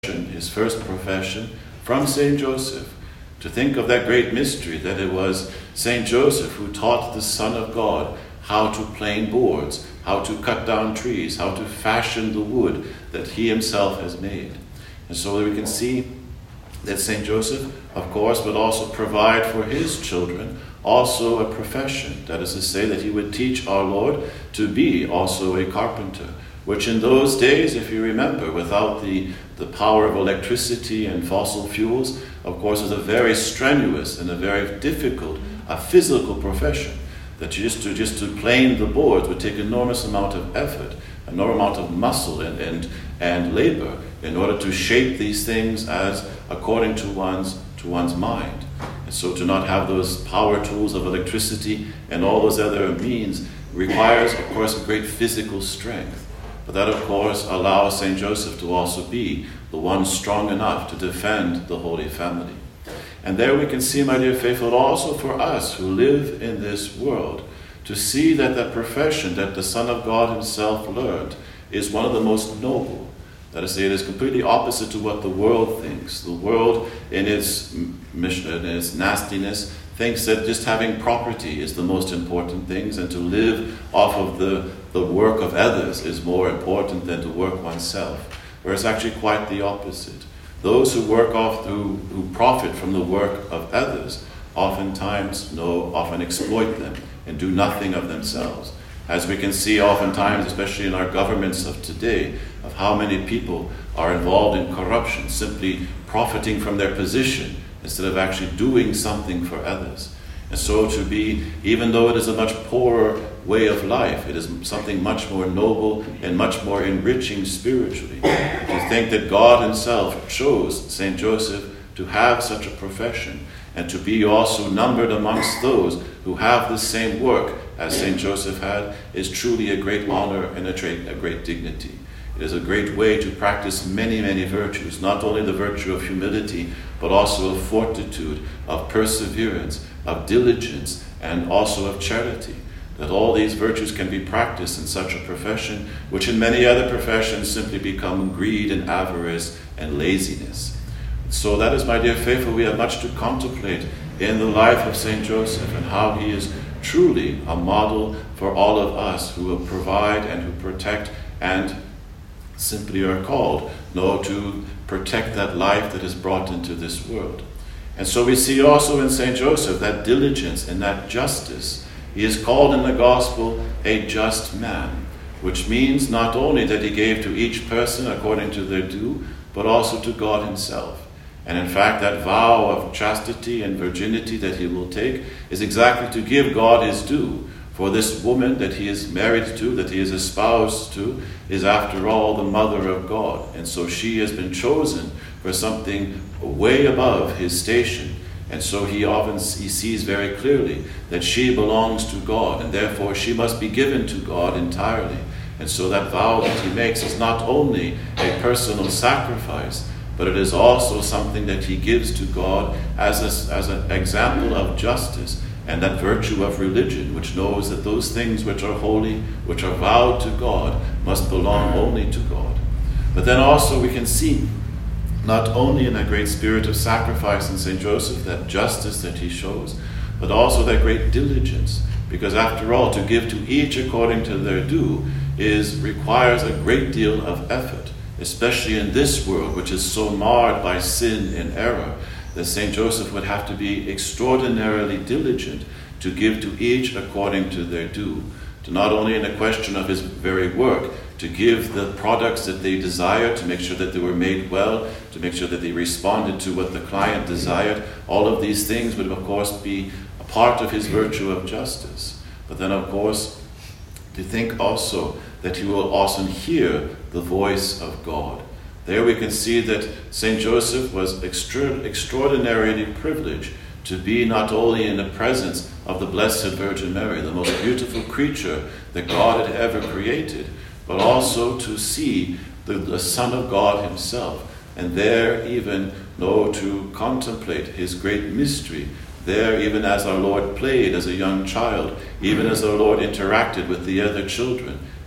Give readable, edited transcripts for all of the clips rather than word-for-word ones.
his first profession from St. Joseph, to think of that great mystery that it was St. Joseph who taught the Son of God how to plane boards, how to cut down trees, how to fashion the wood that he himself has made. And so we can see that St. Joseph, of course, would also provide for his children also a profession. That is to say that he would teach our Lord to be also a carpenter, which in those days, if you remember, without the power of electricity and fossil fuels, of course, is a very strenuous and a very difficult, a physical profession. That just to plane the boards would take enormous amount of effort, enormous amount of muscle and labor in order to shape these things as according to one's mind. And so to not have those power tools of electricity and all those other means requires, of course, a great physical strength. But that, of course, allows St. Joseph to also be the one strong enough to defend the Holy Family. And there we can see, my dear faithful, also for us who live in this world, to see that that profession that the Son of God himself learned is one of the most noble. That is to say, it is completely opposite to what the world thinks. The world, in its mission, in its nastiness, thinks that just having property is the most important things, and to live off of the work of others is more important than to work oneself. Whereas actually quite the opposite. Those who who profit from the work of others oftentimes often exploit them and do nothing of themselves. As we can see oftentimes, especially in our governments of today, of how many people are involved in corruption, simply profiting from their position instead of actually doing something for others. And so to be, even though it is a much poorer way of life, it is something much more noble and much more enriching spiritually. To think that God himself chose St. Joseph to have such a profession and to be also numbered amongst those who have the same work as St. Joseph had is truly a great honor and a great dignity. It is a great way to practice many, many virtues, not only the virtue of humility, but also of fortitude, of perseverance, of diligence, and also of charity. That all these virtues can be practiced in such a profession, which in many other professions simply become greed and avarice and laziness. So that is, my dear faithful, we have much to contemplate in the life of St. Joseph and how he is truly a model for all of us who will provide and who protect and simply are called, to protect that life that is brought into this world. And so we see also in St. Joseph that diligence and that justice. He is called in the Gospel a just man, which means not only that he gave to each person according to their due, but also to God himself. And in fact, that vow of chastity and virginity that he will take is exactly to give God his due. For this woman that he is married to, that he is espoused to, is after all the mother of God. And so she has been chosen for something way above his station. And so he sees very clearly that she belongs to God, and therefore she must be given to God entirely. And so that vow that he makes is not only a personal sacrifice, but it is also something that he gives to God as an example of justice and that virtue of religion, which knows that those things which are holy, which are vowed to God, must belong only to God. But then also we can see, not only in that great spirit of sacrifice in St. Joseph, that justice that he shows, but also that great diligence, because after all, to give to each according to their due requires a great deal of effort, especially in this world, which is so marred by sin and error, that St. Joseph would have to be extraordinarily diligent to give to each according to their due, to not only in the question of his very work, to give the products that they desired, to make sure that they were made well, to make sure that they responded to what the client desired. All of these things would, of course, be a part of his virtue of justice. But then, of course, to think also that he will often hear the voice of God. There we can see that St. Joseph was extraordinarily privileged to be not only in the presence of the Blessed Virgin Mary, the most beautiful creature that God had ever created, but also to see the Son of God himself, and there even to contemplate his great mystery. There, even as our Lord played as a young child, even as our Lord interacted with the other children,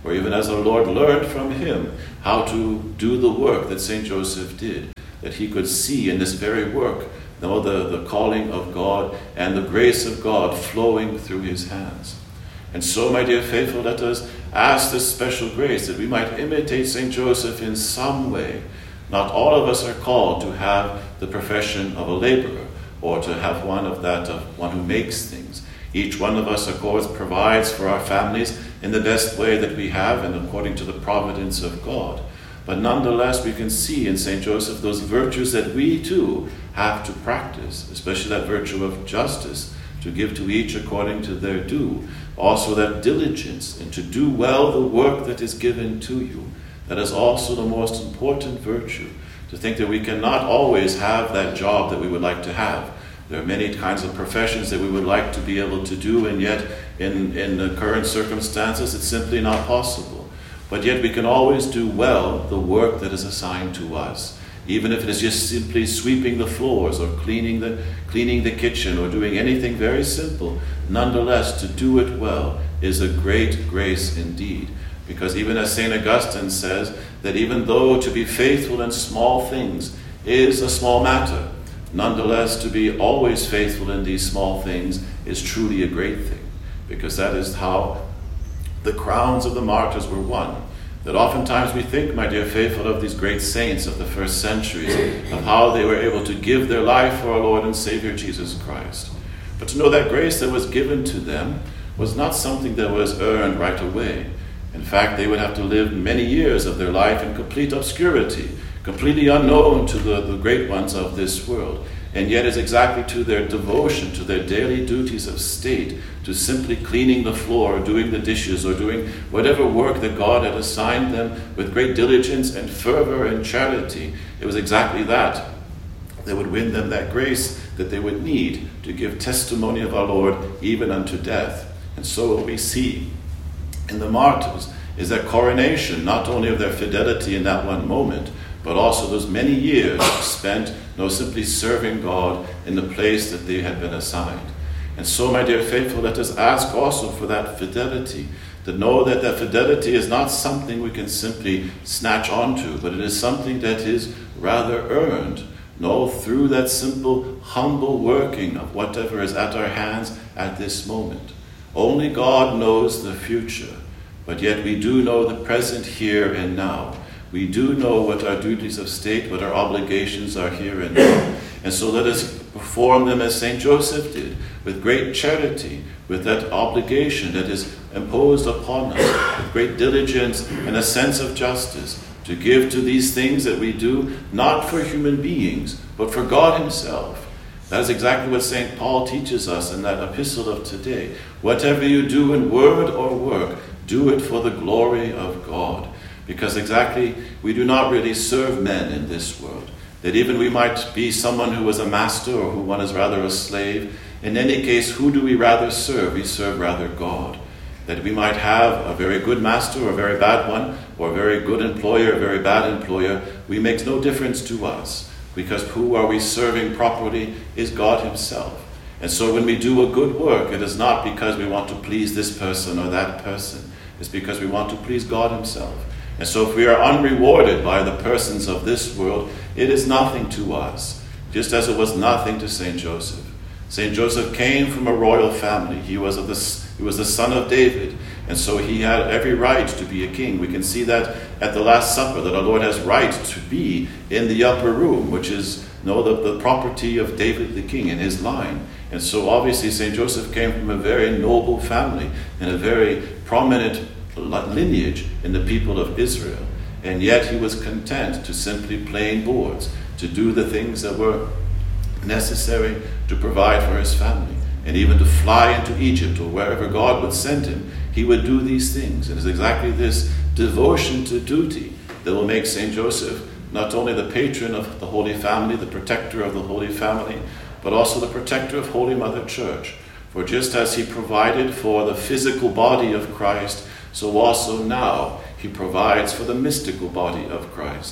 or even as our Lord learned from him how to do the work that St. Joseph did, that he could see in this very work the calling of God and the grace of God flowing through his hands. And so, my dear faithful, let us ask this special grace that we might imitate St. Joseph in some way. Not all of us are called to have the profession of a laborer or to have one who makes things. Each one of us, of course, provides for our families in the best way that we have and according to the providence of God. But nonetheless, we can see in St. Joseph those virtues that we too have to practice, especially that virtue of justice, to give to each according to their due. Also that diligence, and to do well the work that is given to you. That is also the most important virtue, to think that we cannot always have that job that we would like to have. There are many kinds of professions that we would like to be able to do, and yet in the current circumstances it's simply not possible. But yet we can always do well the work that is assigned to us, even if it is just simply sweeping the floors or cleaning the kitchen or doing anything very simple. Nonetheless, to do it well is a great grace indeed. Because even as St. Augustine says, that even though to be faithful in small things is a small matter, nonetheless to be always faithful in these small things is truly a great thing. Because that is how the crowns of the martyrs were won. That oftentimes we think, my dear faithful, of these great saints of the first centuries, of how they were able to give their life for our Lord and Savior Jesus Christ. But to know that grace that was given to them was not something that was earned right away. In fact, they would have to live many years of their life in complete obscurity, completely unknown to the great ones of this world. And yet it's exactly to their devotion, to their daily duties of state, to simply cleaning the floor, or doing the dishes, or doing whatever work that God had assigned them with great diligence and fervor and charity. It was exactly that would win them that grace that they would need to give testimony of our Lord even unto death. And so what we see in the martyrs is that coronation, not only of their fidelity in that one moment, but also those many years spent simply serving God in the place that they had been assigned. And so, my dear faithful, let us ask also for that fidelity, to know that that fidelity is not something we can simply snatch onto, but it is something that is rather earned, through that simple, humble working of whatever is at our hands at this moment. Only God knows the future, but yet we do know the present here and now. We do know what our duties of state, what our obligations are here and now. And so let us perform them as St. Joseph did, with great charity, with that obligation that is imposed upon us, with great diligence and a sense of justice, to give to these things that we do, not for human beings, but for God himself. That is exactly what St. Paul teaches us in that epistle of today. Whatever you do in word or work, do it for the glory of God. Because exactly, we do not really serve men in this world. That even we might be someone who is a master or who one is rather a slave. In any case, who do we rather serve? We serve rather God. That we might have a very good master or a very bad one, or a very good employer, a very bad employer, we makes no difference to us. Because who are we serving properly is God himself. And so when we do a good work, it is not because we want to please this person or that person. It's because we want to please God himself. And so if we are unrewarded by the persons of this world, it is nothing to us, just as it was nothing to St. Joseph. St. Joseph came from a royal family. He was the son of David, and so he had every right to be a king. We can see that at the Last Supper, that our Lord has right to be in the upper room, which is the property of David the king in his line. And so obviously St. Joseph came from a very noble family and a very prominent lineage in the people of Israel. And yet he was content to simply plane boards, to do the things that were necessary to provide for his family. And even to fly into Egypt or wherever God would send him, he would do these things. And it's exactly this devotion to duty that will make St. Joseph not only the patron of the Holy Family, the protector of the Holy Family, but also the protector of Holy Mother Church. For just as he provided for the physical body of Christ, so also now he provides for the mystical body of Christ.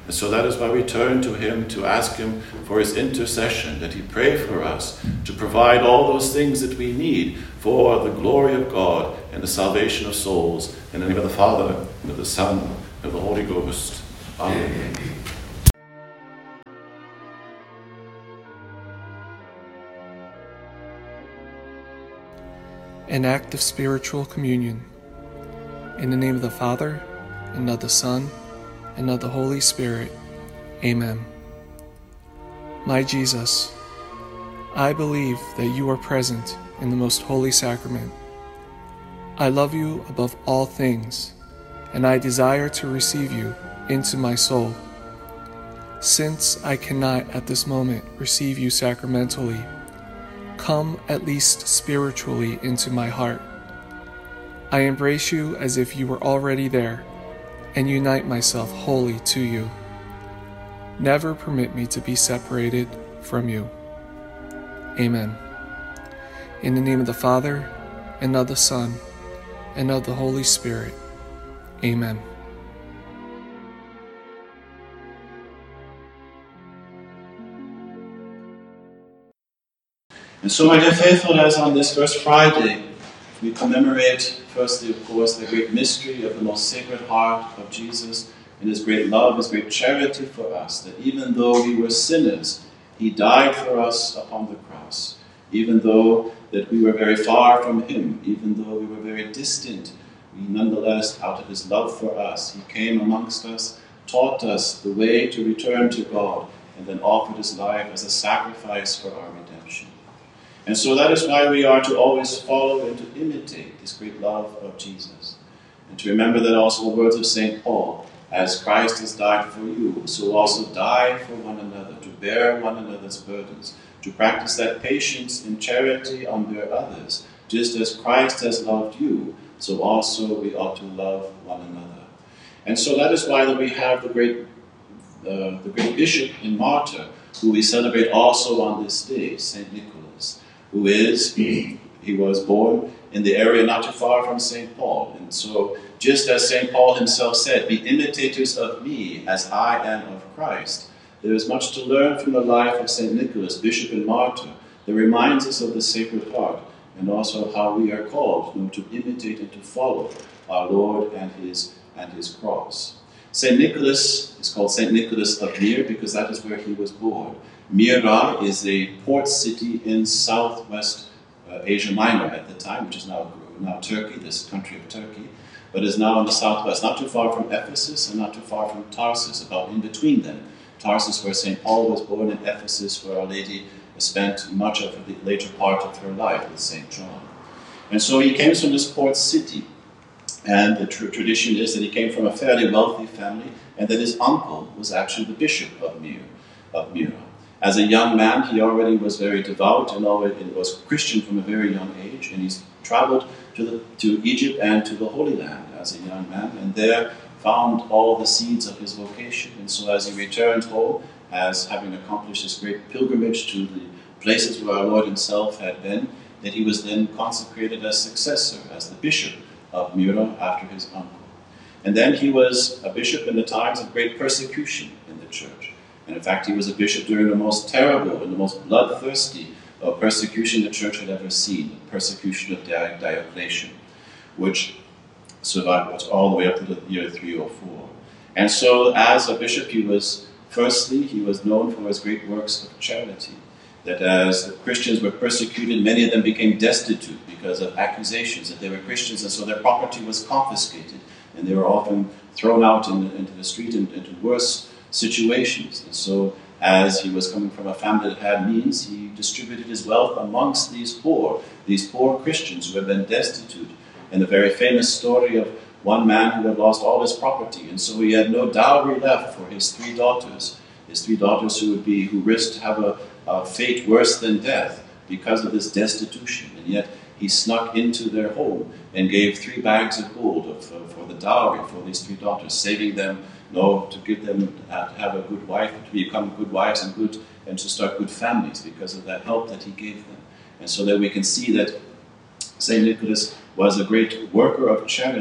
And so that is why we turn to him to ask him for his intercession, that he pray for us, to provide all those things that we need for the glory of God and the salvation of souls. In the name of the Father, and of the Son, and of the Holy Ghost. Amen. An act of spiritual communion. In the name of the Father, and of the Son, and of the Holy Spirit. Amen. My Jesus, I believe that you are present in the most holy sacrament. I love you above all things, and I desire to receive you into my soul. Since I cannot at this moment receive you sacramentally, come at least spiritually into my heart. I embrace you as if you were already there, and unite myself wholly to you. Never permit me to be separated from you. Amen. In the name of the Father, and of the Son, and of the Holy Spirit. Amen. And so, my dear faithful, as on this First Friday, we commemorate, firstly, of course, the great mystery of the most sacred heart of Jesus and his great love, his great charity for us, that even though we were sinners, he died for us upon the cross. Even though that we were very far from him, even though we were very distant, we nonetheless, out of his love for us, he came amongst us, taught us the way to return to God, and then offered his life as a sacrifice for our redemption. And so that is why we are to always follow and to imitate this great love of Jesus. And to remember that also the words of St. Paul, as Christ has died for you, so also die for one another, to bear one another's burdens, to practice that patience and charity under others, just as Christ has loved you, so also we ought to love one another. And so that is why that we have the great bishop and martyr, who we celebrate also on this day, St. Nicholas, who is, he was born in the area not too far from St. Paul. And so, just as St. Paul himself said, be imitators of me as I am of Christ. There is much to learn from the life of St. Nicholas, bishop and martyr, that reminds us of the Sacred Heart, and also how we are called to imitate and to follow our Lord and his cross. St. Nicholas is called St. Nicholas of Myr because that is where he was born. Myra is a port city in southwest Asia Minor at the time, which is now Turkey, this country of Turkey, but is now in the southwest, not too far from Ephesus and not too far from Tarsus, about in between them. Tarsus, where St. Paul was born, and Ephesus, where Our Lady spent much of the later part of her life with St. John. And so he came from this port city, and the tradition is that he came from a fairly wealthy family, and that his uncle was actually the bishop of Myra. As a young man, he already was very devout and already was Christian from a very young age, and he's traveled to Egypt and to the Holy Land as a young man, and there found all the seeds of his vocation. And so as he returned home, as having accomplished this great pilgrimage to the places where our Lord himself had been, that he was then consecrated as successor, as the bishop of Myra after his uncle. And then he was a bishop in the times of great persecution in the church. And in fact, he was a bishop during the most terrible and the most bloodthirsty persecution the church had ever seen, the persecution of Diocletian, which survived all the way up to the year 304. And so as a bishop, he was known for his great works of charity. That as the Christians were persecuted, many of them became destitute because of accusations that they were Christians, and so their property was confiscated, and they were often thrown out into the street and into worse situations. And so, as he was coming from a family that had means, he distributed his wealth amongst these poor Christians who had been destitute. And the very famous story of one man who had lost all his property, and so he had no dowry left for his three daughters who risked to have a fate worse than death because of this destitution. And yet he snuck into their home and gave 3 bags of gold for the dowry for these 3 daughters, saving them, to give them to have a good wife, to become good wives and to start good families because of that help that he gave them. And so that we can see that St. Nicholas was a great worker of charity.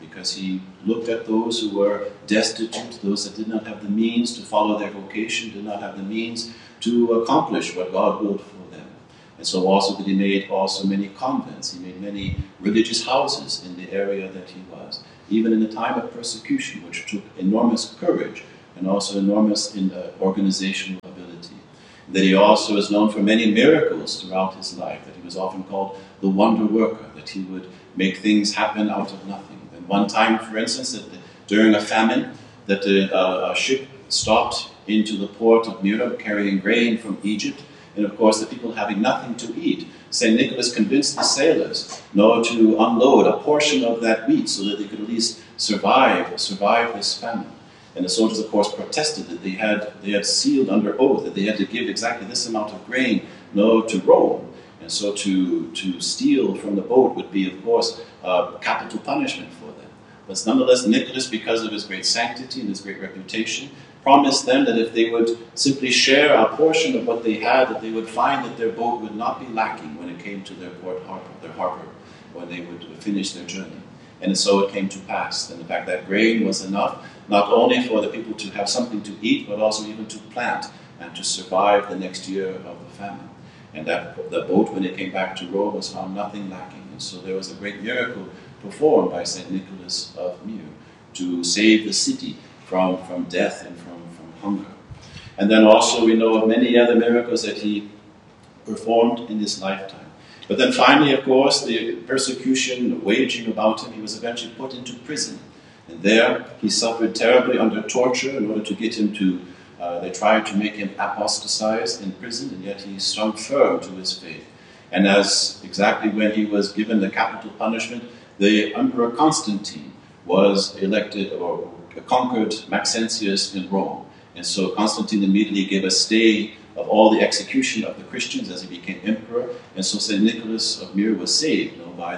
because he looked at those who were destitute, those that did not have the means to follow their vocation, did not have the means to accomplish what God willed for them. And so also that he made also many convents, he made many religious houses in the area that he was, even in the time of persecution, which took enormous courage and also enormous organizational ability. That he also is known for many miracles throughout his life, that he was often called the wonder worker, that he would make things happen out of nothing. And one time, for instance, that during a famine, that a ship stopped into the port of Myra carrying grain from Egypt, and of course the people having nothing to eat, St. Nicholas convinced the sailors to unload a portion of that wheat so that they could at least survive this famine. And the soldiers, of course, protested that they had sealed under oath that they had to give exactly this amount of grain to Rome. And so to steal from the boat would be, of course, capital punishment for them. But nonetheless, Nicholas, because of his great sanctity and his great reputation, promised them that if they would simply share a portion of what they had, that they would find that their boat would not be lacking when it came to their harbor, when they would finish their journey. And so it came to pass. And in fact, that grain was enough, not only for the people to have something to eat, but also even to plant and to survive the next year of the famine. And that the boat, when it came back to Rome, was found nothing lacking. And so there was a great miracle performed by St. Nicholas of Myra to save the city from death and from hunger. And then also we know of many other miracles that he performed in his lifetime. But then finally, of course, the persecution waging about him, he was eventually put into prison. And there he suffered terribly under torture in order to get him to, they tried to make him apostatize in prison, and yet he stuck firm to his faith. And as exactly when he was given the capital punishment, the Emperor Constantine was elected or conquered Maxentius in Rome. And so Constantine immediately gave a stay of all the execution of the Christians as he became emperor. And so St. Nicholas of Myra was saved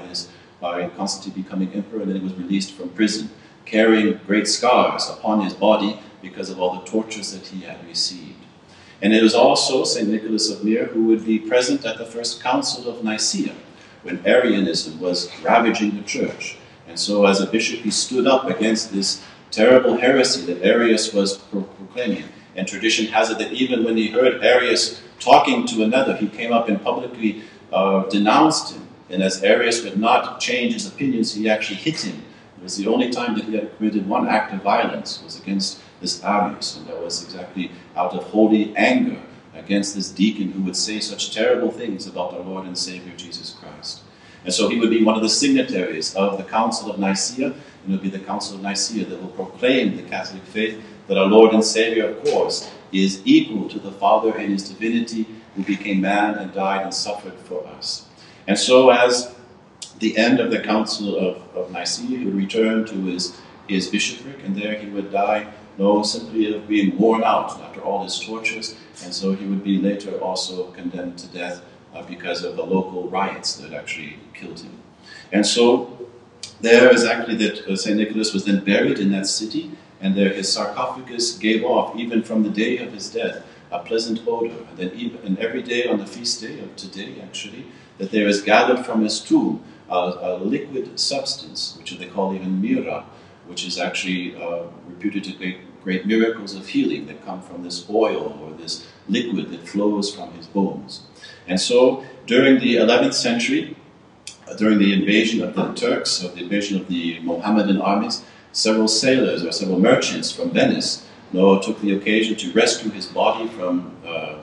by Constantine becoming emperor, and then he was released from prison, carrying great scars upon his body because of all the tortures that he had received. And it was also St. Nicholas of Myra who would be present at the First Council of Nicaea, when Arianism was ravaging the church. And so as a bishop, he stood up against this terrible heresy that Arius was proclaiming. And tradition has it that even when he heard Arius talking to another, he came up and publicly denounced him. And as Arius would not change his opinions, he actually hit him. It was the only time that he had committed one act of violence was against this Arius, and that was exactly out of holy anger against this deacon who would say such terrible things about our Lord and Savior Jesus Christ. And so he would be one of the signatories of the Council of Nicaea, and it would be the Council of Nicaea that will proclaim the Catholic faith, that our Lord and Savior, of course, is equal to the Father in his divinity, who became man and died and suffered for us. And so as the end of the Council of Nicaea, he would return to his bishopric, and there he would die, simply of being worn out after all his tortures, and so he would be later also condemned to death because of the local riots that actually killed him. And so there is actually that St. Nicholas was then buried in that city, and there his sarcophagus gave off, even from the day of his death, a pleasant odor. And then every day on the feast day of today, actually, that there is gathered from his tomb a liquid substance, which they call even myrrha, which is actually reputed to great miracles of healing that come from this oil or this liquid that flows from his bones. And so during the 11th century, during the invasion of the Turks, or the invasion of the Mohammedan armies, several sailors or several merchants from Venice took the occasion to rescue his body from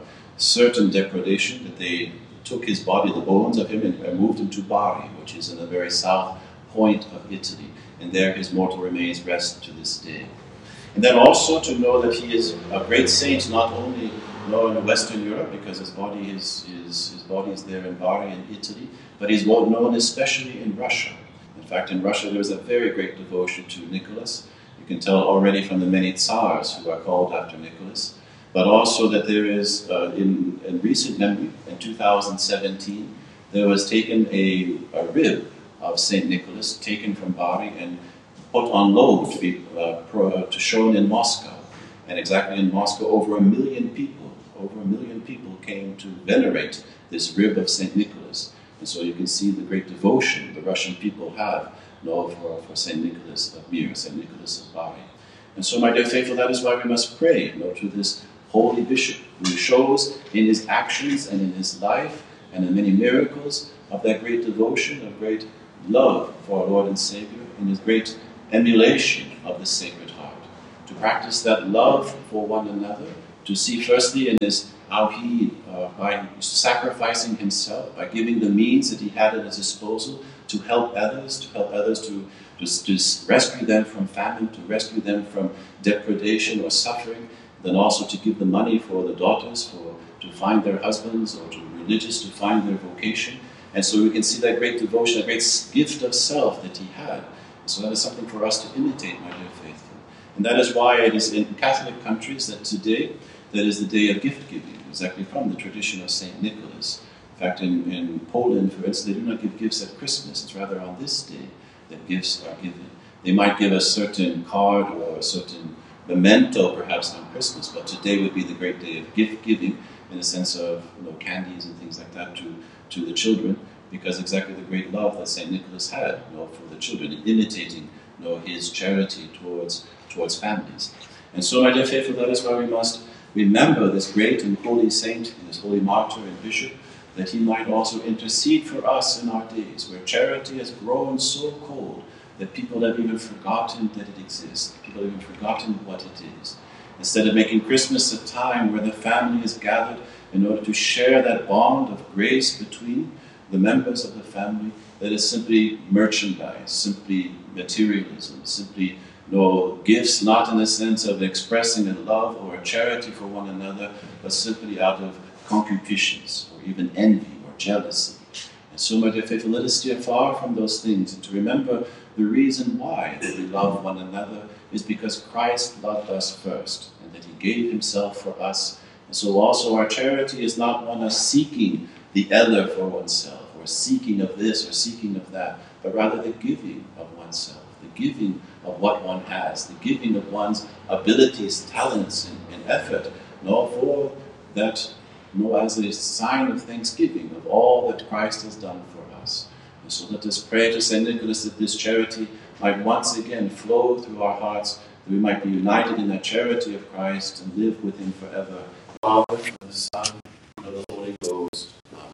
certain depredation, that they took his body, the bones of him, and moved him to Bari, which is in the very south point of Italy. And there his mortal remains rest to this day. And then also to know that he is a great saint, not only in Western Europe, because his body is there in Bari in Italy, but he's well known especially in Russia. In fact, in Russia there is a very great devotion to Nicholas. You can tell already from the many tsars who are called after Nicholas, but also that there is, in recent memory, in 2017, there was taken a rib of St. Nicholas, taken from Bari and put on loan to be shown in Moscow. And exactly in Moscow, over 1 million people came to venerate this rib of St. Nicholas. And so you can see the great devotion the Russian people have for St. Nicholas of Myre, St. Nicholas of Bari. And so, my dear faithful, that is why we must pray, to this holy bishop who shows in his actions and in his life and in many miracles of that great devotion, of great love for our Lord and Savior, and his great emulation of the Sacred Heart. To practice that love for one another, to see firstly in his how he, by sacrificing himself, by giving the means that he had at his disposal to help others, to rescue them from famine, to rescue them from depredation or suffering, then also to give the money for the daughters to find their husbands, or to religious to find their vocation. And so we can see that great devotion, that great gift of self that he had. So that is something for us to imitate, my dear faithful. And that is why it is in Catholic countries that today, that is the day of gift giving, exactly from the tradition of St. Nicholas. In fact, in Poland, for instance, they do not give gifts at Christmas. It's rather on this day that gifts are given. They might give a certain card or a certain memento, perhaps, on Christmas, but today would be the great day of gift giving, in the sense of candies and things like that to the children, because exactly the great love that St. Nicholas had for the children, imitating his charity towards families. And so, my dear faithful, that is why we must remember this great and holy saint, and this holy martyr and bishop, that he might also intercede for us in our days, where charity has grown so cold that people have even forgotten that it exists. People have even forgotten what it is. Instead of making Christmas a time where the family is gathered in order to share that bond of grace between the members of the family, that is simply merchandise, simply materialism, simply gifts, not in the sense of expressing a love or a charity for one another, but simply out of concupiscence or even envy or jealousy. And so, my dear faithful, let us steer far from those things, and to remember the reason why that we love one another is because Christ loved us first, and that he gave himself for us. And so also our charity is not one of seeking the other for oneself, or seeking of this or seeking of that, but rather the giving of oneself, the giving of what one has, the giving of one's abilities, talents, and effort, for that, as a sign of thanksgiving of all that Christ has done for us. And so let us pray to St. Nicholas that this charity might once again flow through our hearts, that we might be united in that charity of Christ and live with him forever. Father, and the Son, and of the Holy Ghost.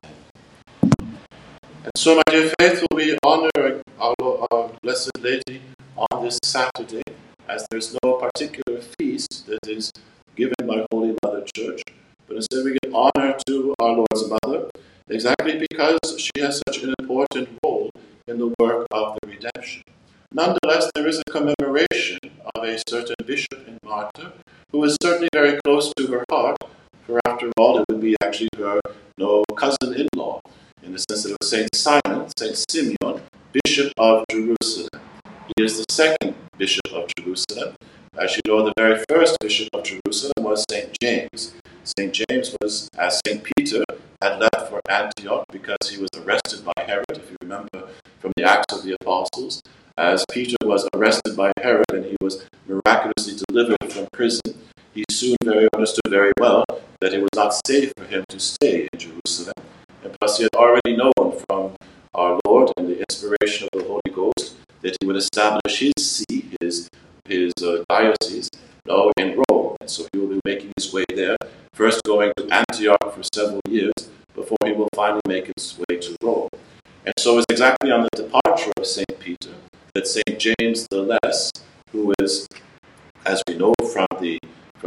Amen. And so, my dear faithful, we honor our Blessed Lady on this Saturday, as there's no particular feast that is given by Holy Mother Church, but instead we give honor to our Lord's Mother, exactly because she has such an important role in the work of the redemption. Nonetheless, there is a commemoration of a certain bishop and martyr who is certainly very close to her heart, for after all, it would be actually her cousin-in-law, in the sense that it was St. Simon, St. Simeon, Bishop of Jerusalem. He is the second Bishop of Jerusalem. As you know, the very first Bishop of Jerusalem was St. James. St. James was, as St. Peter, had left for Antioch because he was arrested by Herod, if you remember from the Acts of the Apostles. As Peter was arrested by Herod and he was miraculously delivered from prison, he soon understood very well that it was not safe for him to stay in Jerusalem. And plus he had already known from our Lord and the inspiration of the Holy Ghost that he would establish his see, his diocese, in Rome. And so he will be making his way there, first going to Antioch for several years before he will finally make his way to Rome. And so it's exactly on the departure of St. Peter that St. James the Less, who is, as we know from the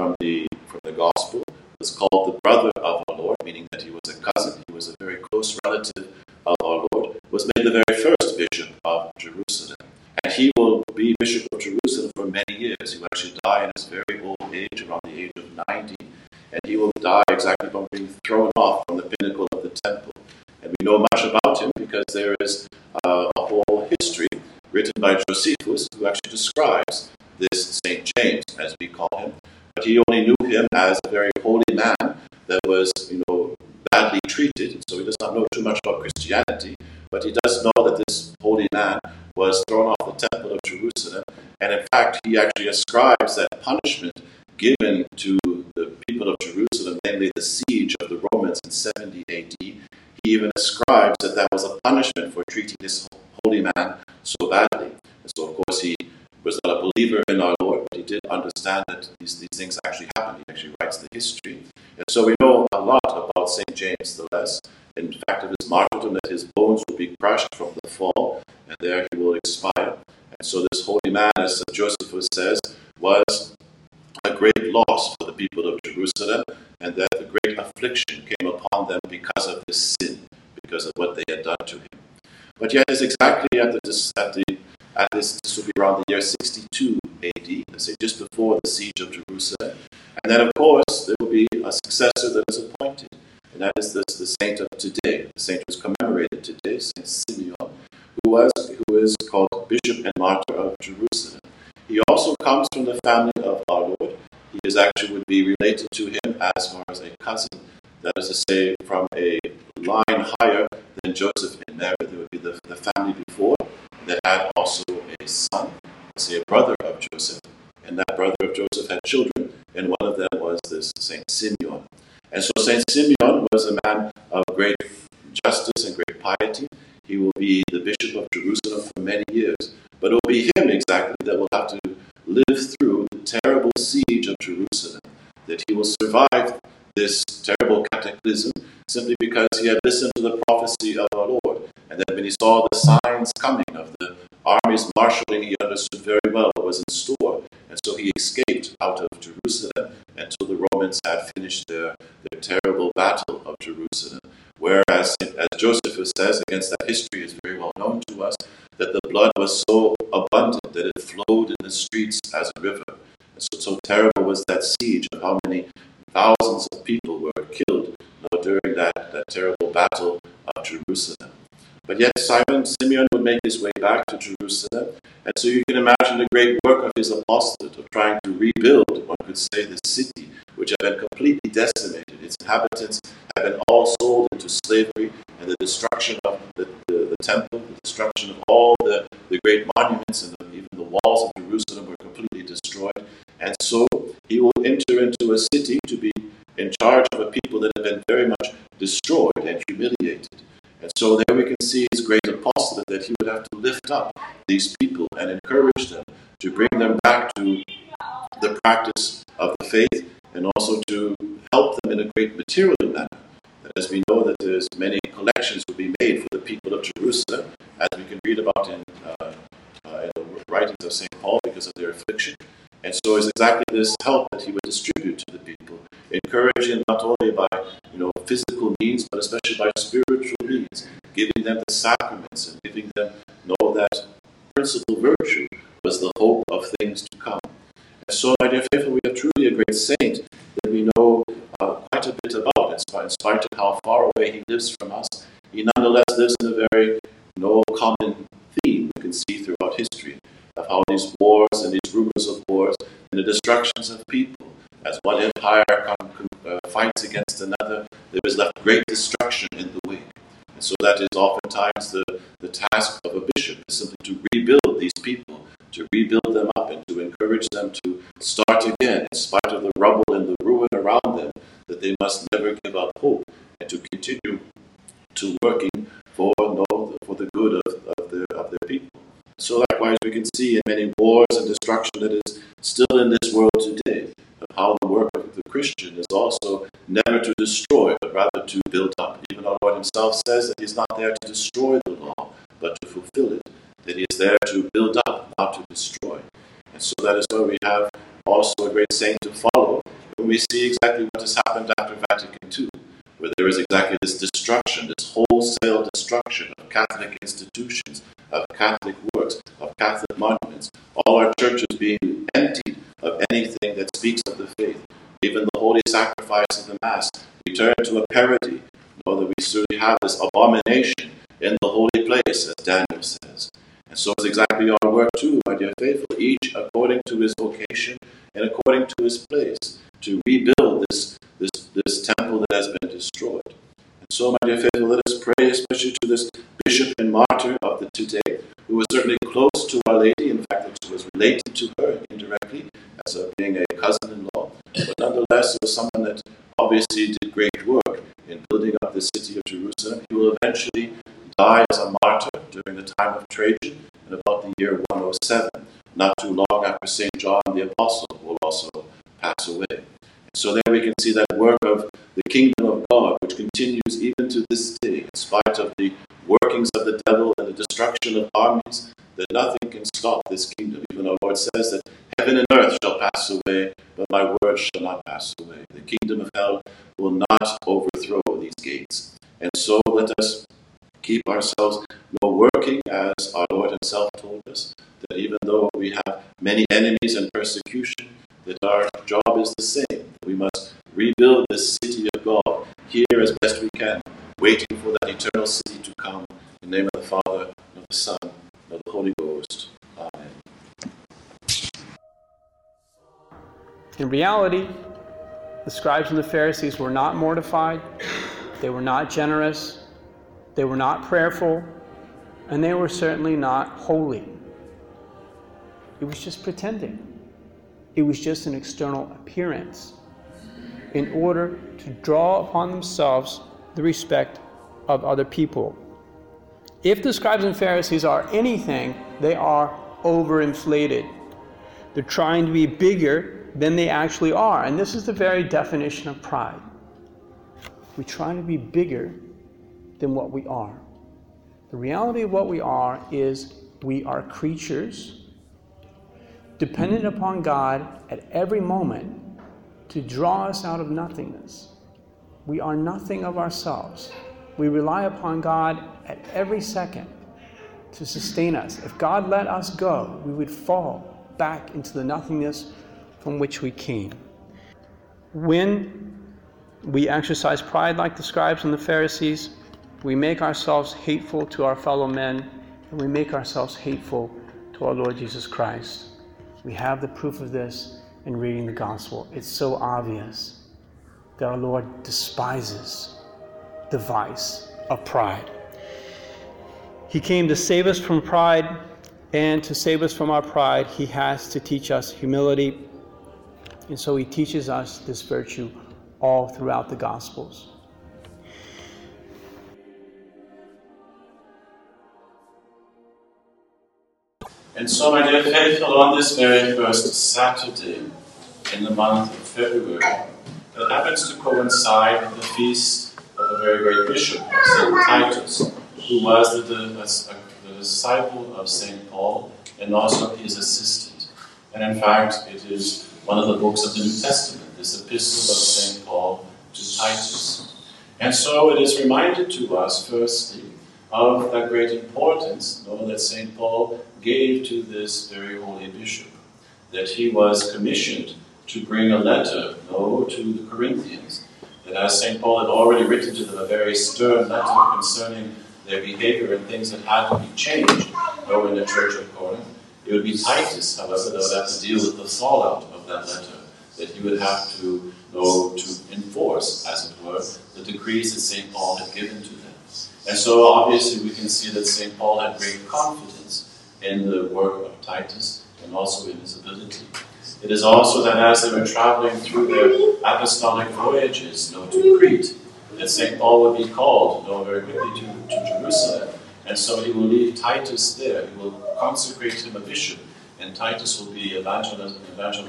Gospel, was called the brother of our Lord, meaning that he was a cousin, he was a very close relative of our Lord, was made the very first bishop of Jerusalem. And he will be Bishop of Jerusalem for many years. He will actually die in his very old age, around the age of 90. And he will die exactly from being thrown off from the pinnacle of the temple. And we know much about him because there is a whole history written by Josephus who actually describes this St. James, as we call him. But he only knew him as a very holy man that was, badly treated. And so he does not know too much about Christianity. But he does know that this holy man was thrown off the temple of Jerusalem. And in fact, he actually ascribes that punishment given to the people of Jerusalem, namely the siege of the Romans in 70 AD. He even ascribes that was a punishment for treating this holy man so badly. And so, of course, he was not a believer in our Lord, but he did understand that these things actually happened. He actually writes the history. And so we know a lot about St. James the Less. In fact, of his martyrdom, that his bones will be crushed from the fall, and there he will expire. And so this holy man, as Josephus says, was a great loss for the people of Jerusalem, and that the great affliction came upon them because of this sin, because of what they had done to him. But yet, it's exactly this will be around the year 62 AD, let's say just before the siege of Jerusalem. And then, of course, there will be a successor that is appointed, and that is the saint of today, the saint who is commemorated today, Saint Simeon, who is called Bishop and Martyr of Jerusalem. He also comes from the family of our Lord. He would be related to him as far as a cousin, that is to say, from a line higher than Joseph and Mary. There would be the family before that had also a son, say a brother of Joseph, and that brother of Joseph had children, and one of them was this Saint Simeon. And so Saint Simeon was a man of great justice and great piety. He will be the Bishop of Jerusalem for many years, but it will be him exactly that will have to live through the terrible siege of Jerusalem, that he will survive this terrible cataclysm simply because he had listened to the prophecy of our Lord. And then when he saw the signs coming of the armies marshalling, he understood very well what was in store. And so he escaped out of Jerusalem until the Romans had finished their terrible battle of Jerusalem. Whereas, as Josephus says, against that history is very well known to us, that the blood was so abundant that it flowed in the streets as a river. And so terrible was that siege of how many thousands of people were killed during that terrible battle of Jerusalem. But yet Simeon would make his way back to Jerusalem, and so you can imagine the great work of his apostolate of trying to rebuild, one could say, the city, which had been completely decimated. Its inhabitants had been all sold into slavery, and the destruction of the temple, the destruction of all the great monuments, and even the walls of Jerusalem were completely destroyed. And so he will enter into a city to be in charge of a people that have been very much destroyed and humiliated. And so there we can see his great apostolate, that he would have to lift up these people and encourage them to bring them back to the practice of the faith, and also to help them in a great material manner. And as we know that there's many collections will be made for the people of Jerusalem, as we can read about in the writings of St. Paul because of their affliction. And so it's exactly this help that he would distribute to the people, encouraging not only by physical means, but especially by spiritual means, giving them the sacraments and giving them know that principal virtue was the hope of things to come. And so, my dear faithful, we have truly a great saint that we know quite a bit about. In spite of how far away he lives from us, he nonetheless lives in a very common theme we can see throughout history, of how these wars and these rumors of wars and the destructions of people, as one empire fights against another, there is left great destruction in the wake. And so that is oftentimes the task of a bishop, is simply to rebuild these people, to rebuild them up and to encourage them to start again in spite of the rubble and the ruin around them, that they must never give up hope and to continue to working for the good of their people. So likewise we can see in many wars and destruction that is still in this world today, of how the work of the Christian is also never to destroy, but rather to build up. Even our Lord himself says that he is not there to destroy the law, but to fulfill it, that he is there to build up, not to destroy. And so that is why we have also a great saint to follow, when we see exactly what has happened after Vatican II, where there is exactly this destruction, this wholesale destruction of Catholic institutions, of Catholic works, of Catholic monuments, all our churches being emptied of anything that speaks of the faith. Even the holy sacrifice of the Mass returned to a parody, that we certainly have this abomination in the holy place, as Daniel says. And so it's exactly our work too, my dear faithful, each according to his vocation and according to his place, to rebuild this temple that has been destroyed. And so, my dear faithful, let us pray especially to this bishop and martyr of the today, who was certainly close to Our Lady, in fact, that was related to her indirectly, as being a cousin-in-law. But nonetheless, it was someone that obviously did great work in building up the city of Jerusalem. He will eventually die as a martyr during the time of Trajan in overthrow these gates. And so let us keep ourselves working as our Lord himself told us, that even though we have many enemies and persecution, that our job is the same, that we must rebuild this city of God here as best we can, waiting for that eternal city to come. In the name of the Father, and of the Son, and of the Holy Ghost. Amen. In reality, the scribes and the Pharisees were not mortified, they were not generous, they were not prayerful, and they were certainly not holy. It was just pretending. It was just an external appearance in order to draw upon themselves the respect of other people. If the scribes and Pharisees are anything, they are overinflated. They're trying to be bigger than they actually are. And this is the very definition of pride. We try to be bigger than what we are. The reality of what we are is we are creatures dependent upon God at every moment to draw us out of nothingness. We are nothing of ourselves. We rely upon God at every second to sustain us. If God let us go, we would fall back into the nothingness from which we came. When we exercise pride like the scribes and the Pharisees, we make ourselves hateful to our fellow men, and we make ourselves hateful to our Lord Jesus Christ. We have the proof of this in reading the gospel. It's so obvious that our Lord despises the vice of pride. He came to save us from pride, and to save us from our pride, he has to teach us humility. And so he teaches us this virtue all throughout the Gospels. And so, my dear faithful, on this very first Saturday in the month of February, that happens to coincide with the feast of a very great bishop, St. Titus, who was the disciple of St. Paul and also his assistant. And in fact, it is one of the books of the New Testament, this epistle of St. Paul to Titus. And so it is reminded to us, firstly, of that great importance that St. Paul gave to this very holy bishop, that he was commissioned to bring a letter to the Corinthians, that as St. Paul had already written to them a very stern letter concerning their behavior and things that had to be changed in the church of Corinth, it would be Titus, however, that would have to deal with the fallout of that letter, that he would have to enforce, as it were, the decrees that St. Paul had given to them. And so obviously we can see that St. Paul had great confidence in the work of Titus and also in his ability. It is also that as they were traveling through their apostolic voyages to Crete, that St. Paul would be called very quickly to Jerusalem. And so he will leave Titus there. He will consecrate him a bishop, and Titus will be evangelizing,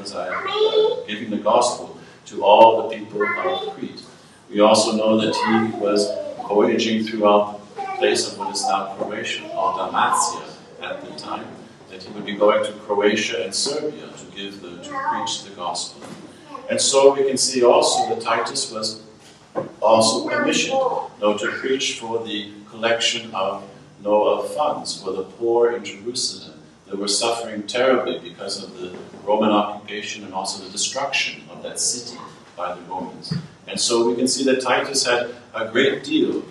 giving the gospel to all the people of Crete. We also know that he was voyaging throughout the place of what is now Croatia, called Dalmatia at the time, that he would be going to Croatia and Serbia to preach the gospel. And so we can see also that Titus was also commissioned to preach for the collection of funds for the poor in Jerusalem that were suffering terribly because of the Roman occupation and also the destruction of that city by the Romans. And so we can see that Titus had a great deal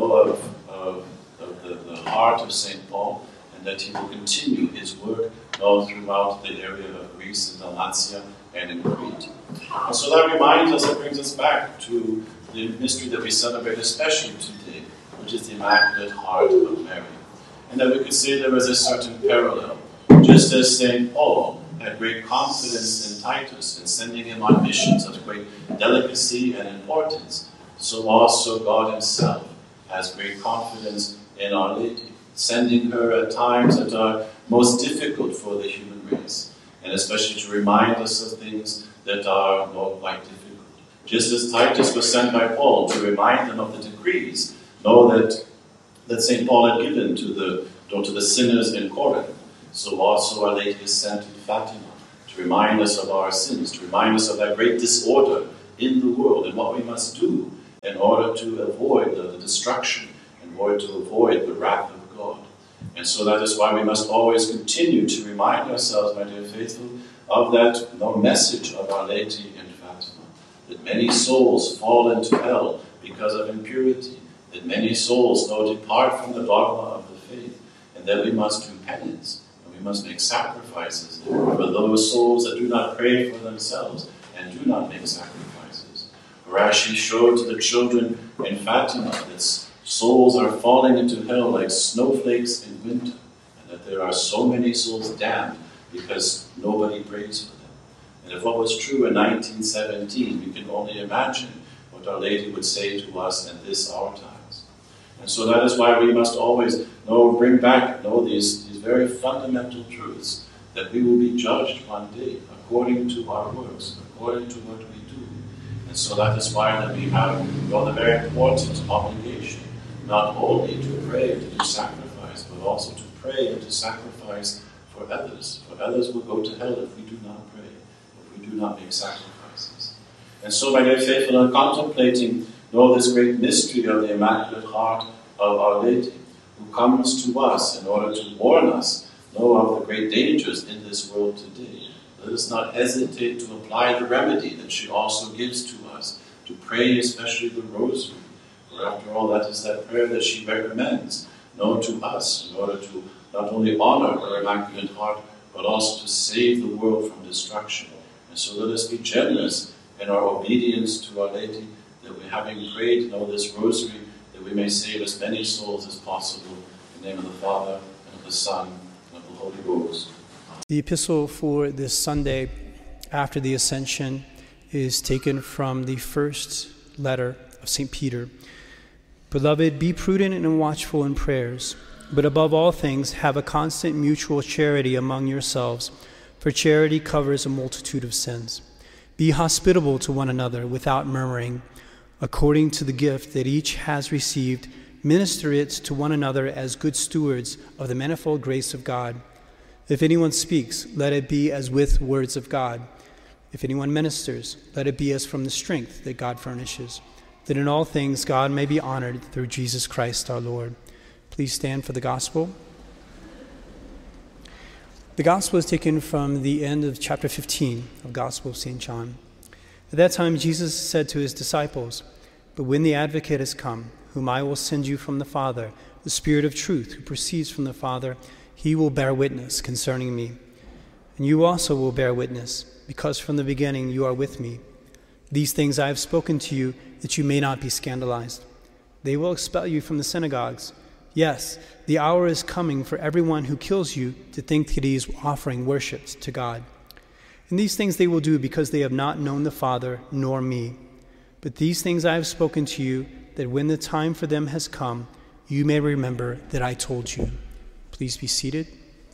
of the heart of St. Paul, and that he will continue his work throughout the area of Greece and Dalmatia and in Crete. And so that reminds us, that brings us back to the mystery that we celebrate especially today, which is the Immaculate Heart of Mary. And that we could see there was a certain parallel. Just as St. Paul had great confidence in Titus and sending him on missions of great delicacy and importance, so also God himself has great confidence in Our Lady, sending her at times that are most difficult for the human race, and especially to remind us of things that are quite difficult. Just as Titus was sent by Paul to remind them of the decrees that St. Paul had given to the sinners in Corinth, so also Our Lady is sent to Fatima to remind us of our sins, to remind us of that great disorder in the world and what we must do in order to avoid the destruction, in order to avoid the wrath of God. And so that is why we must always continue to remind ourselves, my dear faithful, of that message of Our Lady in Fatima, that many souls fall into hell because of impurity, that many souls depart from the dogma of the faith, and that we must do penance, and we must make sacrifices for those souls that do not pray for themselves and do not make sacrifices. For as she showed to the children in Fatima, that souls are falling into hell like snowflakes in winter, and that there are so many souls damned because nobody prays for them. And if what was true in 1917, we can only imagine what Our Lady would say to us in this our times. And so that is why we must always bring back these very fundamental truths, that we will be judged one day according to our works, according to what we do. And so that is why that we have the very important obligation, not only to pray and to do sacrifice, but also to pray and to sacrifice for others. For others will go to hell if we do not pray, if we do not make sacrifices. And so, my dear faithful, in contemplating this great mystery of the Immaculate Heart of Our Lady, who comes to us in order to warn us of the great dangers in this world today, let us not hesitate to apply the remedy that she also gives to us, to pray especially the Rosary. For after all, that is that prayer that she recommends to us in order to not only honor her Immaculate Heart, but also to save the world from destruction. And so let us be generous in our obedience to Our Lady, that we, having prayed this Rosary, that we may save as many souls as possible. In the name of the Father, and of the Son, and of the Holy Ghost. The epistle for this Sunday after the Ascension is taken from the first letter of St. Peter. Beloved, be prudent and watchful in prayers, but above all things have a constant mutual charity among yourselves, for charity covers a multitude of sins. Be hospitable to one another without murmuring. According to the gift that each has received, minister it to one another as good stewards of the manifold grace of God. If anyone speaks, let it be as with words of God. If anyone ministers, let it be as from the strength that God furnishes, that in all things God may be honored through Jesus Christ our Lord. Please stand for the Gospel. The Gospel is taken from the end of chapter 15 of Gospel of St. John. At that time Jesus said to his disciples, "But when the Advocate has come, whom I will send you from the Father, the Spirit of truth who proceeds from the Father, he will bear witness concerning me. And you also will bear witness, because from the beginning you are with me. These things I have spoken to you, that you may not be scandalized. They will expel you from the synagogues. Yes, the hour is coming for everyone who kills you to think that he is offering worship to God. And these things they will do because they have not known the Father nor me. But these things I have spoken to you, that when the time for them has come, you may remember that I told you." Please be seated.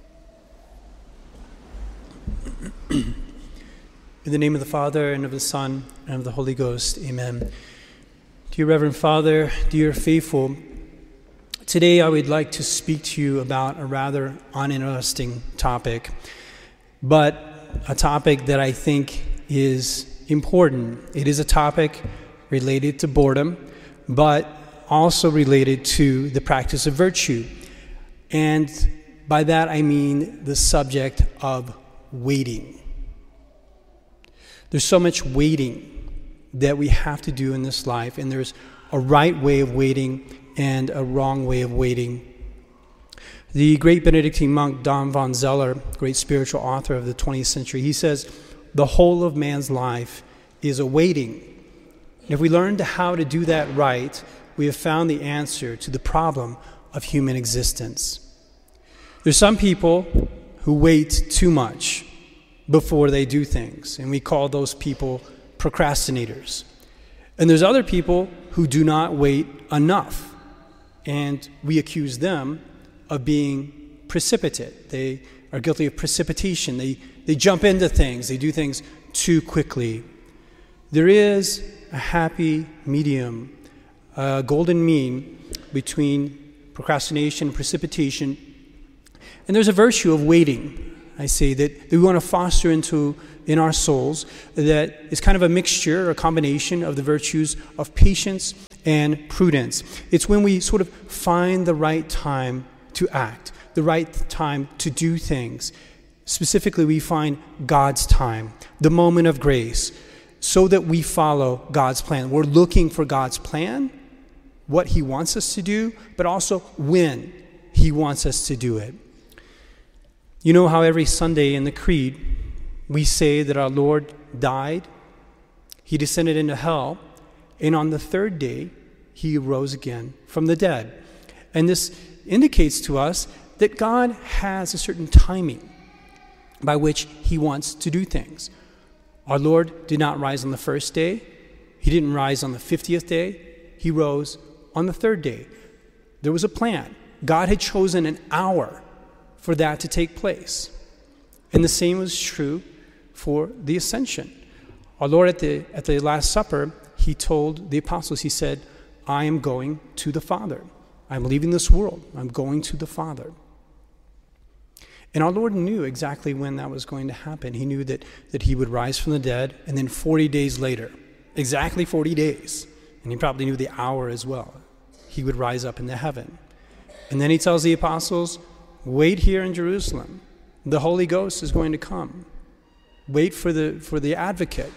In the name of the Father, and of the Son, and of the Holy Ghost, amen. Dear Reverend Father, dear faithful, today I would like to speak to you about a rather uninteresting topic, but a topic that I think is important. It is a topic related to boredom, but also related to the practice of virtue. And by that I mean the subject of waiting. There's so much waiting that we have to do in this life, and there's a right way of waiting and a wrong way of waiting. The great Benedictine monk Don von Zeller, great spiritual author of the 20th century, he says, the whole of man's life is a waiting. And if we learn how to do that right, we have found the answer to the problem of human existence. There's some people who wait too much before they do things, and we call those people procrastinators. And there's other people who do not wait enough, and we accuse them of being precipitate. They are guilty of precipitation. They jump into things. They do things too quickly. There is a happy medium, a golden mean between procrastination and precipitation, and there's a virtue of waiting. I say, that we want to foster in our souls, that is kind of a mixture, a combination of the virtues of patience and prudence. It's when we sort of find the right time to act, the right time to do things. Specifically, we find God's time, the moment of grace, so that we follow God's plan. We're looking for God's plan, what he wants us to do, but also when he wants us to do it. You know how every Sunday in the Creed, we say that our Lord died, he descended into hell, and on the third day, he rose again from the dead. And this indicates to us that God has a certain timing by which he wants to do things. Our Lord did not rise on the first day. He didn't rise on the 50th day. He rose on the third day. There was a plan. God had chosen an hour for that to take place. And the same was true for the ascension. Our Lord at the Last Supper, he told the apostles, he said, I am going to the Father. I'm leaving this world. I'm going to the Father. And our Lord knew exactly when that was going to happen. He knew that he would rise from the dead, and then 40 days later, exactly 40 days, and he probably knew the hour as well, he would rise up into heaven. And then he tells the apostles, wait here in Jerusalem. The Holy Ghost is going to come. Wait for the advocate.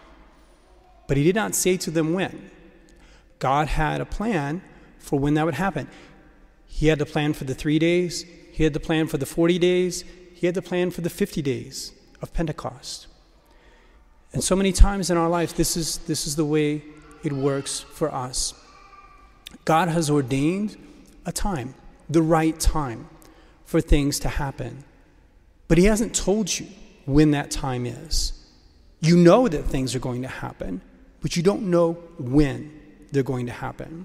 But he did not say to them when. God had a plan for when that would happen. He had the plan for the 3 days. He had the plan for the 40 days. He had the plan for the 50 days of Pentecost. And so many times in our life, this is the way it works for us. God has ordained a time, the right time for things to happen. But he hasn't told you when that time is. You know that things are going to happen, but you don't know when they're going to happen.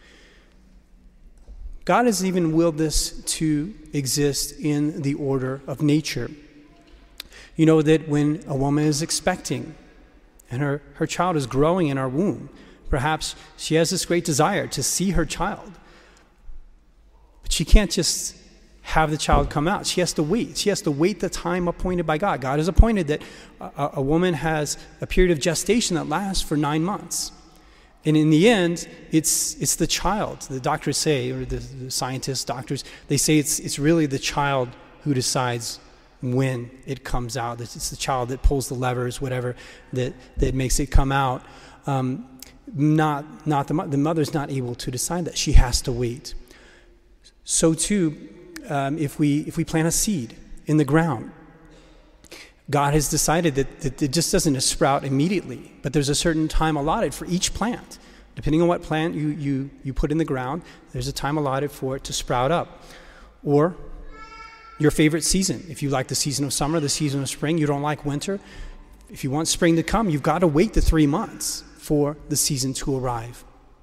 God has even willed this to exist in the order of nature. You know that when a woman is expecting and her child is growing in her womb, perhaps she has this great desire to see her child. But she can't just have the child come out. She has to wait. She has to wait the time appointed by God. God has appointed that a woman has a period of gestation that lasts for 9 months. And in the end, it's the child. The doctors say, or the scientists, doctors, they say it's really the child who decides when it comes out. It's the child that pulls the levers, whatever, that makes it come out. Not the mother's not able to decide that. She has to wait. So too, if we plant a seed in the ground, God has decided that it just doesn't sprout immediately, but there's a certain time allotted for each plant. Depending on what plant you put in the ground, there's a time allotted for it to sprout up. Or your favorite season. If you like the season of summer, the season of spring, you don't like winter. If you want spring to come, you've got to wait the 3 months for the season to arrive.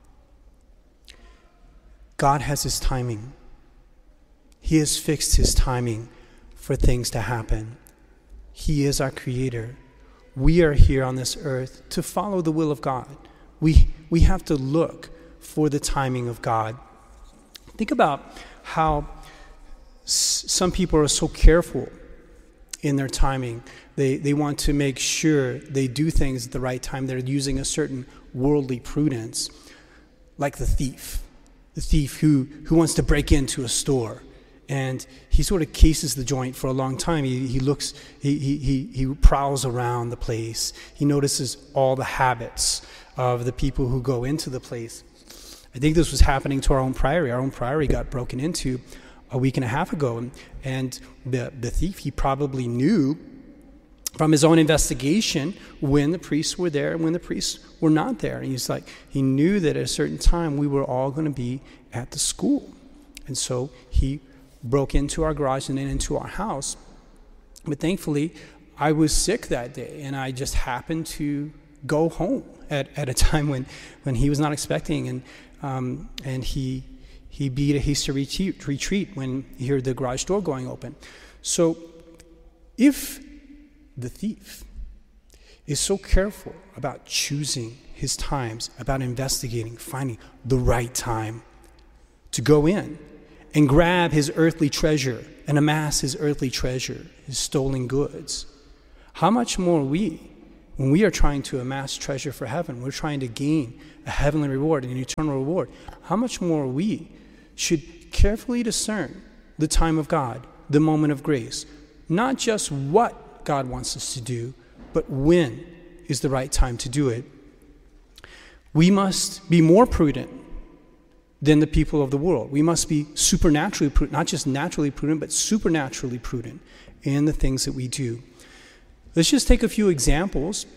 God has his timing. He has fixed his timing for things to happen. He is our creator. We are here on this earth to follow the will of God. We have to look for the timing of God. Think about how some people are so careful in their timing. They want to make sure they do things at the right time. They're using a certain worldly prudence, like the thief who wants to break into a store. And he sort of cases the joint for a long time. He looks, he prowls around the place. He notices all the habits of the people who go into the place. I think this was happening to our own priory. Our own priory got broken into a week and a half ago. And the thief, he probably knew from his own investigation when the priests were there and when the priests were not there. And he knew that at a certain time we were all going to be at the school. And so he broke into our garage and then into our house. But thankfully, I was sick that day, and I just happened to go home at a time when he was not expecting, and he beat a hasty retreat when he heard the garage door going open. So if the thief is so careful about choosing his times, about investigating, finding the right time to go in and grab his earthly treasure and amass his earthly treasure, his stolen goods. How much more we, when we are trying to amass treasure for heaven, we're trying to gain a heavenly reward, an eternal reward, how much more we should carefully discern the time of God, the moment of grace. Not just what God wants us to do, but when is the right time to do it. We must be more prudent than the people of the world. We must be supernaturally prudent, not just naturally prudent, but supernaturally prudent in the things that we do. Let's just take a few examples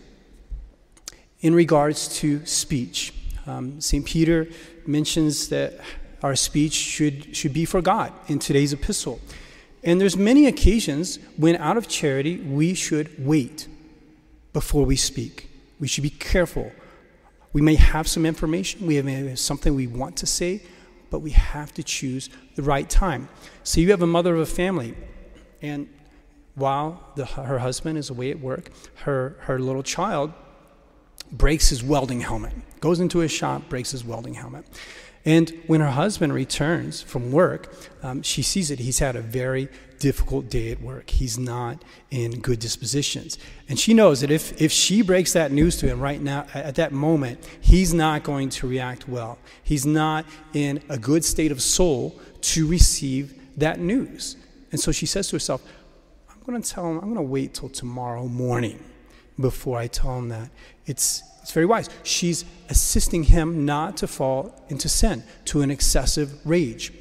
in regards to speech. St. Peter mentions that our speech should be for God in today's epistle. And there's many occasions when out of charity we should wait before we speak. We should be careful. We may have some information, we may have something we want to say, but we have to choose the right time. So you have a mother of a family, and while her husband is away at work, her little child breaks his welding helmet, goes into his shop, breaks his welding helmet. And when her husband returns from work, she sees that he's had a very difficult day at work. He's not in good dispositions. And she knows that if she breaks that news to him right now, at that moment, he's not going to react well. He's not in a good state of soul to receive that news. And so she says to herself, I'm going to wait till tomorrow morning before I tell him that. It's very wise. She's assisting him not to fall into sin, to an excessive rage.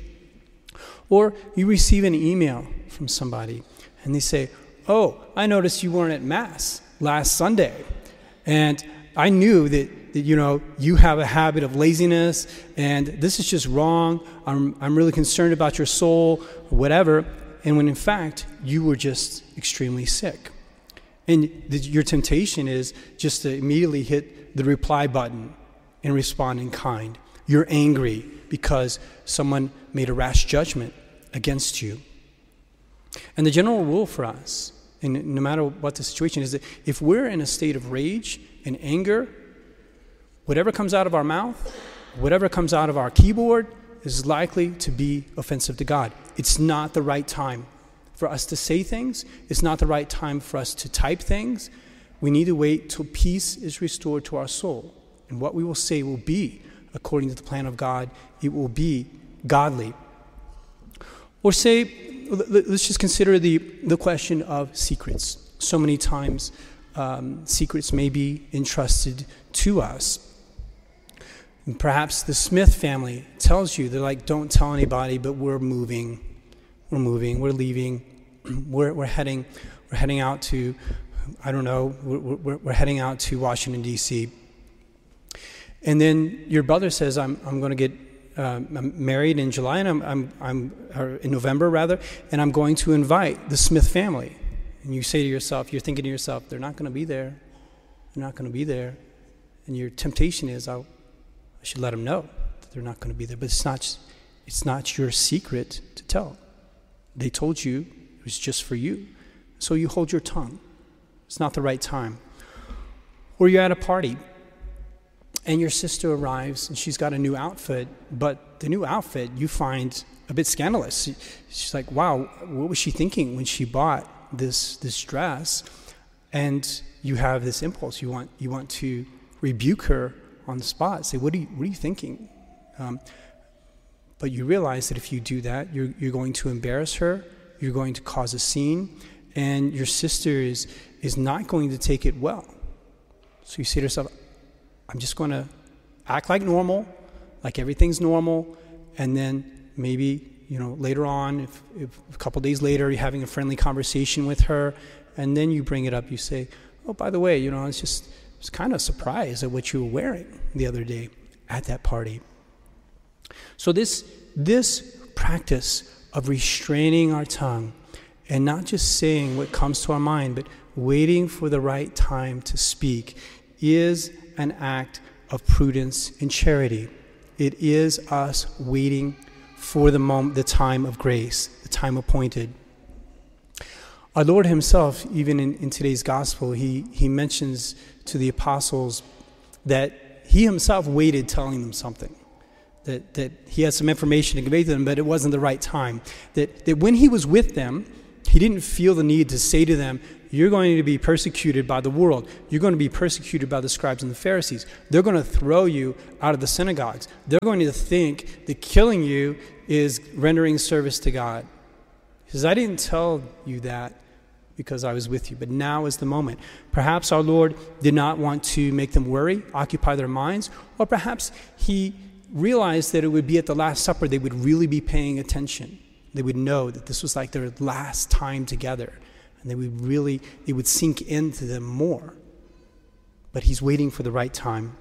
Or you receive an email from somebody and they say, oh, I noticed you weren't at Mass last Sunday. And I knew that you have a habit of laziness and this is just wrong. I'm really concerned about your soul or whatever. And when in fact, you were just extremely sick. And your temptation is just to immediately hit the reply button and respond in kind. You're angry because someone made a rash judgment against you. And the general rule for us, and no matter what the situation is, that if we're in a state of rage and anger, whatever comes out of our mouth, whatever comes out of our keyboard is likely to be offensive to God. It's not the right time for us to say things. It's not the right time for us to type things. We need to wait till peace is restored to our soul. And what we will say will be according to the plan of God. It will be godly. Or say, let's just consider the question of secrets. So many times secrets may be entrusted to us. And perhaps the Smith family tells you, they're like, don't tell anybody, but we're moving, we're leaving, we're heading out to, I don't know, we're heading out to Washington, D.C. And then your brother says, I'm going to get I'm married in July, and or in November rather, and I'm going to invite the Smith family. And you say to yourself, you're thinking to yourself, they're not going to be there. They're not going to be there. And your temptation is, I should let them know that they're not going to be there. But it's not your secret to tell. They told you it was just for you. So you hold your tongue. It's not the right time. Or you're at a party, and your sister arrives, and she's got a new outfit, but the new outfit you find a bit scandalous. She's like, wow, what was she thinking when she bought this dress? And you have this impulse. You want to rebuke her on the spot. Say, what are you thinking? But you realize that if you do that, you're going to embarrass her. You're going to cause a scene, and your sister is not going to take it well. So you say to yourself, I'm just going to act like normal, like everything's normal, and then maybe, later on, if a couple days later you're having a friendly conversation with her, and then you bring it up, you say, oh, by the way, I was kind of surprised at what you were wearing the other day at that party. So this practice of restraining our tongue and not just saying what comes to our mind, but waiting for the right time to speak is an act of prudence and charity. It is us waiting for the time of grace, the time appointed. Our Lord himself, even in today's gospel, he mentions to the apostles that he himself waited telling them something. that he had some information to convey to them, but it wasn't the right time. That when he was with them, he didn't feel the need to say to them, you're going to be persecuted by the world. You're going to be persecuted by the scribes and the Pharisees. They're going to throw you out of the synagogues. They're going to think that killing you is rendering service to God. He says, I didn't tell you that because I was with you, but now is the moment. Perhaps our Lord did not want to make them worry, occupy their minds, or perhaps he realized that it would be at the Last Supper they would really be paying attention. They would know that this was like their last time together, and it would sink into them more. But he's waiting for the right time.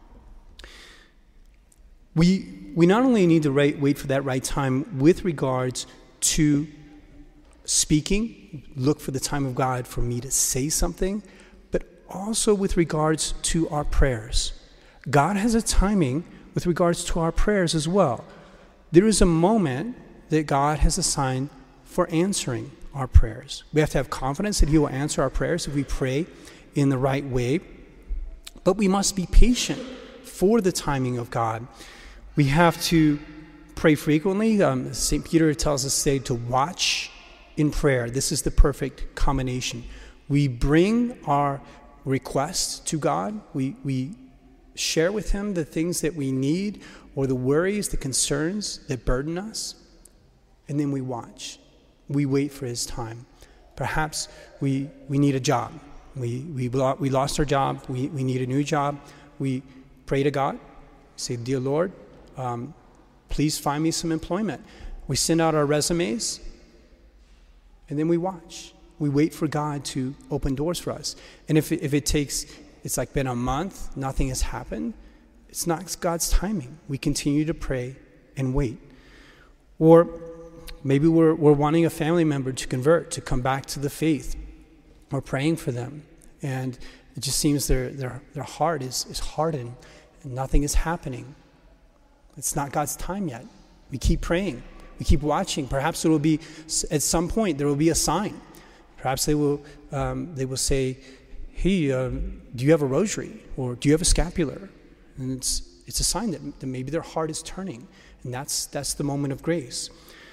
We not only need to wait for that right time with regards to speaking, look for the time of God for me to say something, but also with regards to our prayers. God has a timing with regards to our prayers as well. There is a moment that God has assigned for answering our prayers. We have to have confidence that he will answer our prayers if we pray in the right way, but we must be patient for the timing of God. We have to pray frequently. St. Peter tells us to watch in prayer. This is the perfect combination. We bring our requests to God. We share with him the things that we need or the worries, the concerns that burden us. And then we watch. We wait for his time. Perhaps we need a job. We lost our job. We need a new job. We pray to God. Say, dear Lord, please find me some employment. We send out our resumes. And then we watch. We wait for God to open doors for us. And if it takes, it's like been a month, nothing has happened, it's not God's timing. We continue to pray and wait. Or maybe we're wanting a family member to convert, to come back to the faith. We're praying for them. And it just seems their heart is hardened and nothing is happening. It's not God's time yet. We keep praying. We keep watching. Perhaps there will be, at some point, there will be a sign. Perhaps they will say, hey, do you have a rosary? Or do you have a scapular? And it's a sign that maybe their heart is turning. And that's the moment of grace.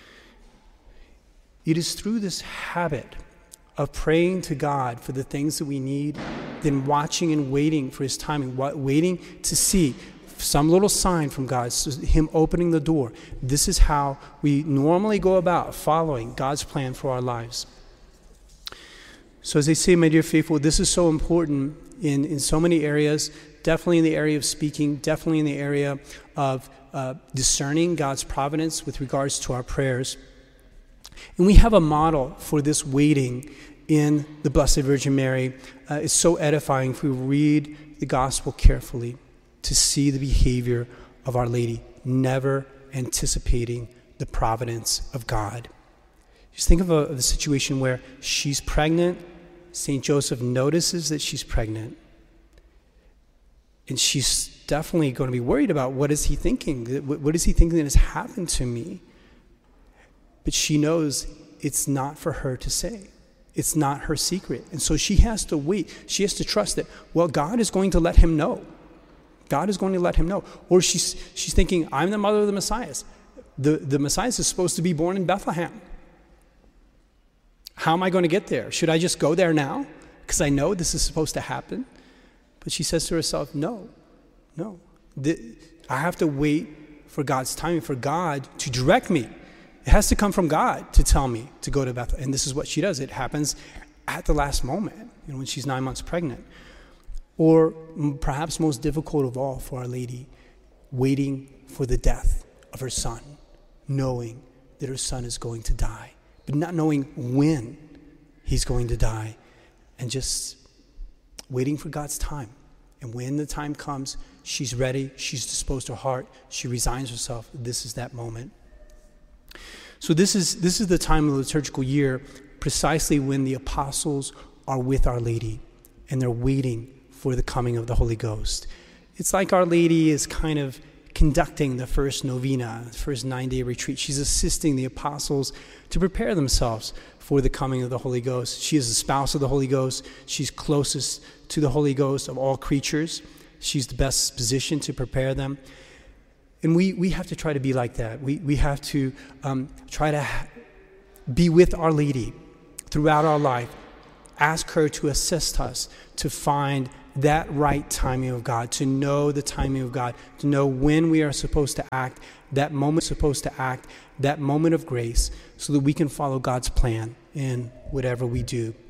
It is through this habit of praying to God for the things that we need, then watching and waiting for his timing, waiting to see some little sign from God, him opening the door. This is how we normally go about following God's plan for our lives. So as I say, my dear faithful, this is so important in so many areas, definitely in the area of speaking, definitely in the area of discerning God's providence with regards to our prayers. And we have a model for this waiting in the Blessed Virgin Mary. It's so edifying if we read the gospel carefully to see the behavior of Our Lady, never anticipating the providence of God. Just think of a situation where she's pregnant. St. Joseph notices that she's pregnant. And she's definitely going to be worried about what is he thinking? What is he thinking that has happened to me? But she knows it's not for her to say. It's not her secret. And so she has to wait. She has to trust that, well, God is going to let him know. God is going to let him know. Or she's thinking, I'm the mother of the Messiah. The Messiah is supposed to be born in Bethlehem. How am I going to get there? Should I just go there now? Because I know this is supposed to happen. But she says to herself, no. I have to wait for God's timing, for God to direct me. It has to come from God to tell me to go to Bethlehem. And this is what she does. It happens at the last moment, when she's 9 months pregnant. Or perhaps most difficult of all for Our Lady, waiting for the death of her son, knowing that her son is going to die, but not knowing when he's going to die, and just waiting for God's time. And when the time comes, she's ready, she's disposed her heart, she resigns herself. This is that moment. So this is the time of the liturgical year, precisely when the apostles are with Our Lady, and they're waiting for the coming of the Holy Ghost. It's like Our Lady is kind of conducting the first novena, the first 9-day retreat. She's assisting the apostles to prepare themselves for the coming of the Holy Ghost. She is the spouse of the Holy Ghost. She's closest to the Holy Ghost of all creatures. She's the best positioned to prepare them. And we have to try to be like that. We have to try to be with Our Lady throughout our life. Ask her to assist us to find that right timing of God, to know the timing of God, to know when we are supposed to act, that moment of grace, so that we can follow God's plan in whatever we do.